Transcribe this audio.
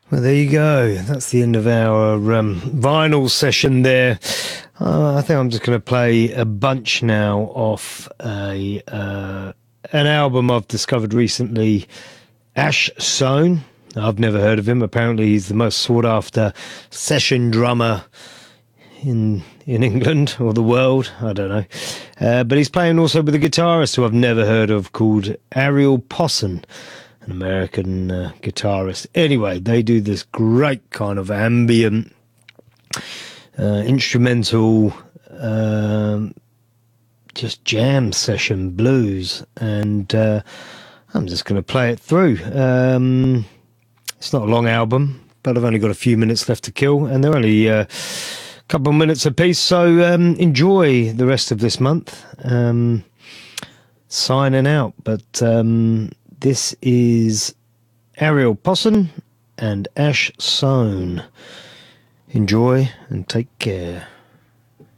Well, there you go. That's the end of our vinyl session there. I think I'm just going to play a bunch now off an album I've discovered recently, Ash Sohn. I've never heard of him. Apparently he's the most sought-after session drummer in England or the world. I don't know. But he's playing also with a guitarist who I've never heard of called Ariel Posson, an American guitarist. Anyway, they do this great kind of ambient instrumental just jam session blues, and I'm just going to play it through. It's not a long album, but I've only got a few minutes left to kill, and they're only a couple of minutes a piece, so enjoy the rest of this month. Signing out, but this is Ariel Posson and Ash Sohn. Enjoy and take care.